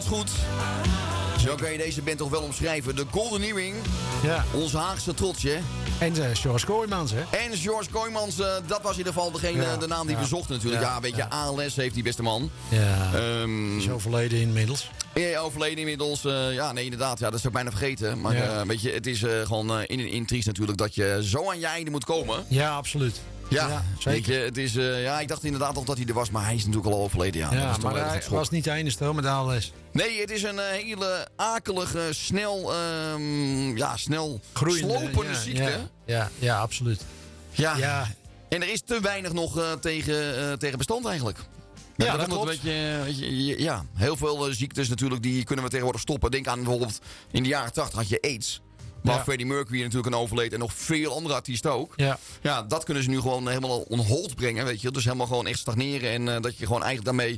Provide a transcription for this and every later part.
is goed. Zo kan je deze band toch wel omschrijven. De Golden Earring. Ja. Onze Haagse trotsje. En George Kooijmans, hè? En George Kooijmans, dat was in ieder geval de naam die we zochten natuurlijk. Ja, weet je, ALS heeft die beste man. Ja, is overleden inmiddels. Ja, overleden inmiddels. Ja, nee, inderdaad. Ja, dat is ook bijna vergeten. Maar weet je, het is gewoon in triest natuurlijk dat je zo aan je einde moet komen. Ja, absoluut. Ja, zeker. Weet je, het is, ik dacht inderdaad nog dat hij er was, maar hij is natuurlijk al overleden. Ja, maar hij was niet de enige met ALS. Nee, het is een hele akelige, snel groeiende, slopende ziekte. Ja, absoluut. Ja. En er is te weinig nog tegen bestand eigenlijk. Ja, dat klopt. Weet je, heel veel ziektes natuurlijk, die kunnen we tegenwoordig stoppen. Denk aan bijvoorbeeld, in de jaren 80 had je AIDS. Waar Freddie Mercury natuurlijk aan overleed. En nog veel andere artiesten ook. Ja, dat kunnen ze nu gewoon helemaal on hold brengen. Weet je. Dus helemaal gewoon echt stagneren. En dat je gewoon eigenlijk daarmee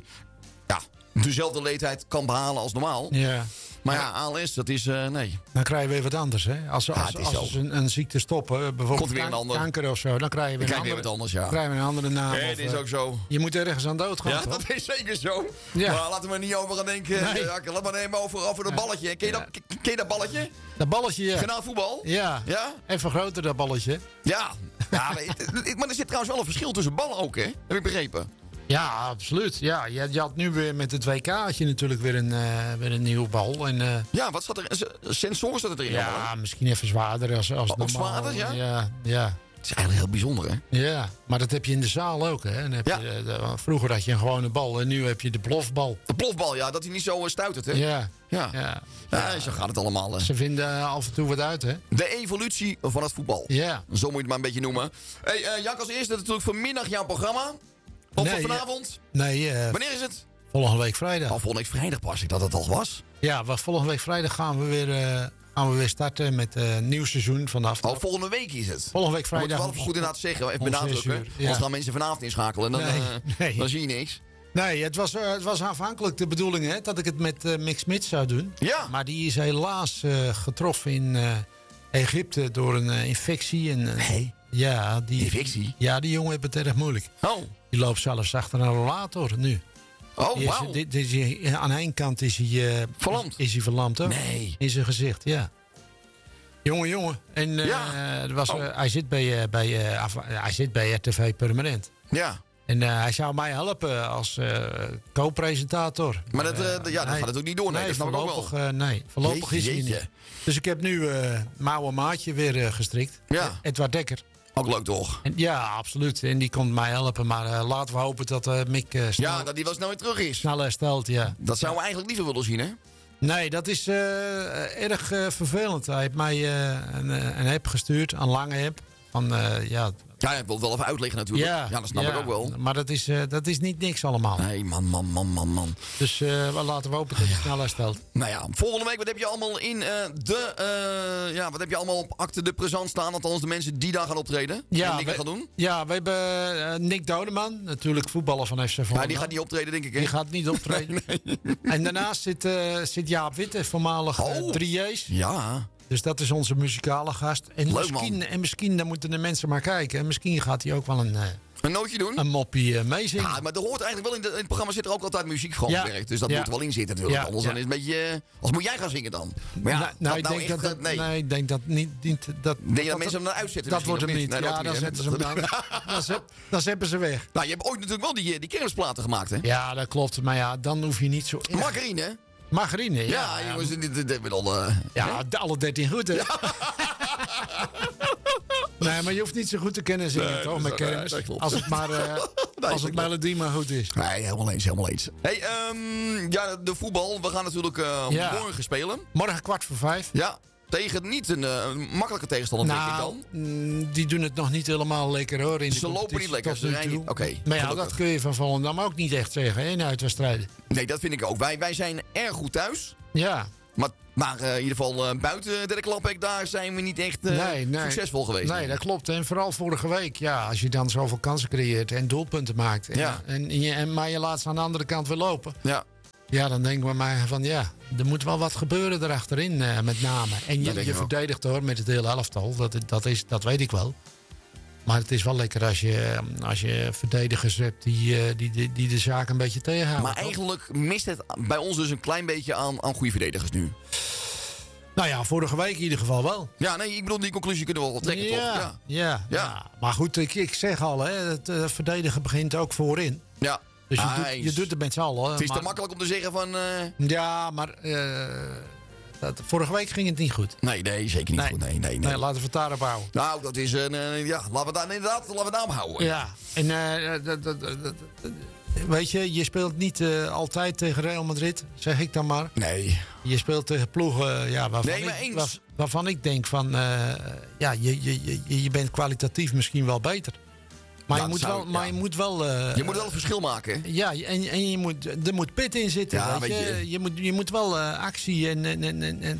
dezelfde leeftijd kan behalen als normaal. Ja. Maar ALS, dat is, nee. Dan krijg je weer wat anders, hè? Als een ziekte stoppen, bijvoorbeeld kanker of zo, dan krijg je weer wat anders, ja. Krijg je een andere naam. Nee, dat is ook zo. Je moet ergens aan dood gaan, ja, toch? dat is zeker zo. Ja. Maar laten we er niet over gaan denken. Nee. Laat maar nemen over dat balletje. Ken je dat balletje? Dat balletje, ja. Genaamd voetbal? Ja. Even groter, dat balletje. Ja. Maar er zit trouwens wel een verschil tussen ballen ook, hè? Heb ik begrepen. Ja, absoluut. Ja, je had nu weer met het WK had je natuurlijk weer een nieuwe bal. En, ja, wat zat er? Sensoren zat erin? Ja, allemaal, misschien even zwaarder als normaal. Zwaarder, ja? Ja. Het is eigenlijk heel bijzonder, hè? Ja, maar dat heb je in de zaal ook, hè? En heb je, vroeger had je een gewone bal en nu heb je de plofbal. De plofbal, ja, dat hij niet zo stuitert, hè? Ja, zo gaat het allemaal. Ze vinden af en toe wat uit, hè? De evolutie van het voetbal. Ja. Zo moet je het maar een beetje noemen. Hey, Jack, als eerste natuurlijk vanmiddag jouw programma. Of vanavond? Nee. Wanneer is het? Volgende week vrijdag. Volgende week vrijdag pas ik dat het al was. Ja, volgende week vrijdag gaan we weer starten met een nieuw seizoen vanaf. Volgende week is het. Volgende week vrijdag. Moet je wel goed inderdaad zeggen. Even benadrukken. Anders gaan mensen vanavond inschakelen. Dan zie je niks. Nee, het was aanvankelijk de bedoeling, hè, dat ik het met Mick Smith zou doen. Ja. Maar die is helaas getroffen in Egypte door een infectie. Nee. Ja, infectie? Ja, die jongen heeft het erg moeilijk. Oh. Die loopt zelfs achter een rollator nu. Oh, wauw. Aan één kant is hij verlamd. Is hij verlamd, hoor. Nee. In zijn gezicht, ja. Jongen. En hij zit bij RTV Permanent. Ja. En hij zou mij helpen als co-presentator. Maar dat gaat het ook niet door. Nee, dat snap ik ook wel. Voorlopig is hij niet. Dus ik heb nu mijn oude maatje weer gestrikt. Ja. Edward Dekker. Ook leuk toch? Ja, absoluut. En die komt mij helpen. Maar laten we hopen dat Mick dat die wel snel weer terug is. Snel herstelt, ja. Dat zouden we eigenlijk liever willen zien, hè? Nee, dat is erg vervelend. Hij heeft mij een app gestuurd, een lange app. Ja, ik wil het wel even uitleggen natuurlijk. Ja, dat snap ik ook wel. Maar dat is niet niks allemaal. Nee, man. Dus laten we hopen dat hij snel herstelt. Nou ja, volgende week, wat heb je allemaal in wat heb je allemaal op acte de présence staan? Althans de mensen die daar gaan optreden. Ja, en Nick gaan doen. Ja, we hebben Nick Dodeman, natuurlijk voetballer van FC Volendam. Ja, die gaat niet optreden, denk ik. Hè? Die gaat niet optreden. Nee. En daarnaast zit Jaap Witte, voormalig 3J's. Ja. Dus dat is onze muzikale gast. En misschien, dan moeten de mensen maar kijken. En misschien gaat hij ook wel een nootje doen. Een moppie meezingen. Ja, maar er hoort eigenlijk wel in het programma zit er ook altijd muziek van gewerkt. Dus dat moet er wel in zitten natuurlijk. Anders dan is het een beetje... Als moet jij gaan zingen dan? Maar ja, ik denk dat niet... Denk je dat mensen hem dan uitzetten? Dat wordt hem niet. Nee, dan zetten ze hem dan zetten ze weg. Nou, je hebt ooit natuurlijk wel die kermisplaten gemaakt, hè? Ja, dat klopt. Maar ja, dan hoef je niet zo... Margarine, hè? Margarine, ja. Ja, jongens, dit hebben we al... alle 13 goed, hè? Ja. Nee, maar je hoeft niet zo goed te kennen zingen, toch, met kermis. Als het melodie maar goed is. Nee, helemaal eens. Hey, de voetbal. We gaan natuurlijk morgen spelen. Morgen 4:15. Ja. Tegen niet een makkelijke tegenstander, denk ik dan. Die doen het nog niet helemaal lekker, hoor. Ze lopen niet lekker. Maar ja, dat kun je van Volendam ook niet echt zeggen, in uitwedstrijden. Nee, dat vind ik ook. Wij zijn erg goed thuis. Ja. Maar in ieder geval buiten de Klaphek, daar zijn we niet echt succesvol geweest. Nee, dat klopt. En vooral vorige week, als je dan zoveel kansen creëert en doelpunten maakt. Maar je laat ze aan de andere kant weer lopen. Ja. Ja, dan denken we maar van er moet wel wat gebeuren erachterin met name. En je verdedigt, hoor, met het hele elftal. Dat weet ik wel. Maar het is wel lekker als je verdedigers hebt die de zaak een beetje tegenhouden. Maar eigenlijk mist het bij ons dus een klein beetje aan goede verdedigers nu. Nou ja, vorige week in ieder geval wel. Ja, nee, ik bedoel, die conclusie kunnen we wel trekken, toch? Ja. Maar goed, ik zeg al, het verdedigen begint ook voorin. Ja. Dus je doet het met z'n allen. Het is te makkelijk om te zeggen van... Ja, maar vorige week ging het niet goed. Nee, zeker niet goed. Nee, laten we het daarop houden. Nou, dat is laten we daar houden. Ja, en weet je speelt niet altijd tegen Real Madrid, zeg ik dan maar. Nee. Je speelt tegen ploegen waarvan ik denk van... je bent kwalitatief misschien wel beter. Maar, je moet wel een verschil maken. Ja, en er moet pit in zitten. Ja, weet je. Je moet wel actie en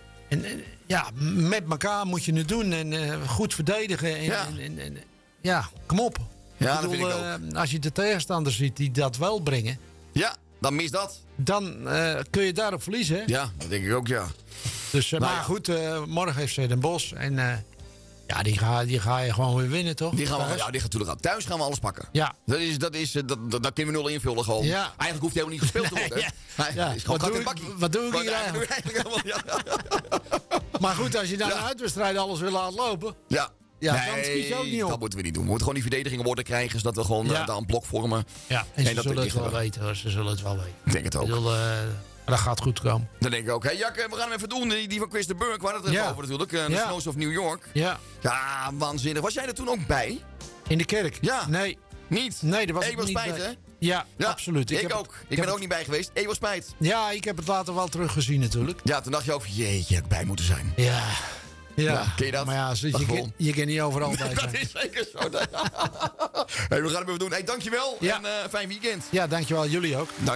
met elkaar moet je het doen. En goed verdedigen. En kom op. Ja, dat vind ik ook. Als je de tegenstanders ziet die dat wel brengen... Ja, dan mis dat. Dan kun je daarop verliezen. Hè? Ja, dat denk ik ook, ja. Dus, maar goed, morgen heeft ze Den Bosch. En die ga je gewoon weer winnen, toch? Die gaat natuurlijk aan. Thuis gaan we alles pakken. Ja. Dat kunnen we nul invullen gewoon. Ja. Eigenlijk hoeft hij helemaal niet gespeeld te worden. Ja. Is gewoon wat doe ik hier eigenlijk? Maar goed, als je dan een uitwedstrijd alles wil laten lopen... Ja, dan schiet je ook niet op. Dat moeten we niet doen. We moeten gewoon die verdedigingen worden krijgen... zodat we gewoon daar een blok vormen. Ja, en ze zullen het wel weten, hoor. Ze zullen het wel weten. Ik denk het ook. Dat gaat goed komen. Dat denk ik ook. Hey, Jack, we gaan hem even doen. Die van Chris de Burgh, we hadden het even over natuurlijk. De Snows of New York. Ja, waanzinnig. Was jij er toen ook bij? In de kerk? Ja. Nee. Niet? Nee, dat was Ewo Spijt, hè? Ja, absoluut. Ik ook. Ik ben er ook niet bij geweest. Ewo Spijt. Ja, ik heb het later wel teruggezien natuurlijk. Ja, toen dacht je ook, jeetje, ik bij moeten zijn. Ja, ken je dat? Maar ja, je kan niet overal bij zijn. Dat is zeker zo. Hey, we gaan het even doen. Hey, dankjewel en fijn weekend. Ja, dankjewel. Jullie ook.